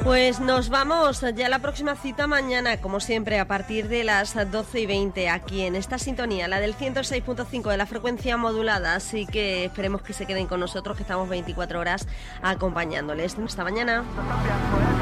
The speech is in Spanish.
Pues nos vamos ya a la próxima cita mañana, como siempre, a partir de las 12:20, aquí en esta sintonía, la del 106.5 de la frecuencia modulada. Así que esperemos que se queden con nosotros, que estamos 24 horas acompañándoles. Hasta mañana.